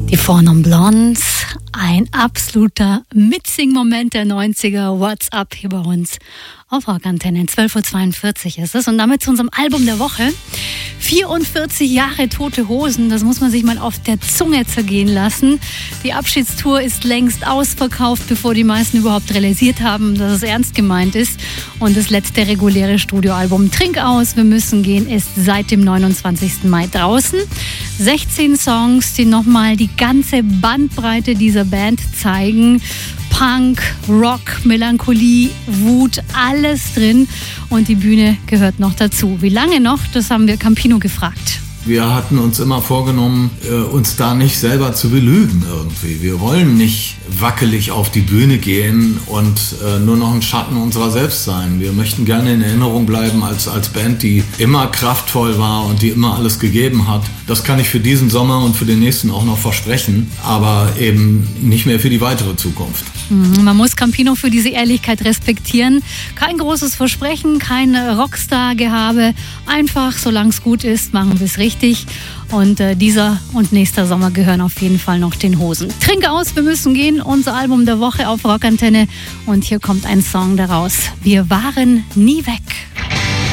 Die Four Non Blondes, ein absoluter Mitsing-Moment der 90er. What's Up hier bei uns auf Rockantenne. 12.42 Uhr ist es. Und damit zu unserem Album der Woche. 44 Jahre Tote Hosen, das muss man sich mal auf der Zunge zergehen lassen. Die Abschiedstour ist längst ausverkauft, bevor die meisten überhaupt realisiert haben, dass es ernst gemeint ist. Und das letzte reguläre Studioalbum Trink aus, wir müssen gehen, ist seit dem 29. Mai draußen. 16 Songs, die nochmal die ganze Bandbreite dieser Band zeigen. Punk, Rock, Melancholie, Wut, alles drin. Und die Bühne gehört noch dazu. Wie lange noch? Das haben wir Campino gefragt. Wir hatten uns immer vorgenommen, uns da nicht selber zu belügen irgendwie. Wir wollen nicht wackelig auf die Bühne gehen und nur noch ein Schatten unserer selbst sein. Wir möchten gerne in Erinnerung bleiben als Band, die immer kraftvoll war und die immer alles gegeben hat. Das kann ich für diesen Sommer und für den nächsten auch noch versprechen, aber eben nicht mehr für die weitere Zukunft. Man muss Campino für diese Ehrlichkeit respektieren. Kein großes Versprechen, kein Rockstar-Gehabe. Einfach, solange es gut ist, machen wir es richtig. Und dieser und nächster Sommer gehören auf jeden Fall noch den Hosen. Trink aus, wir müssen gehen. Unser Album der Woche auf Rockantenne. Und hier kommt ein Song daraus. Wir waren nie weg.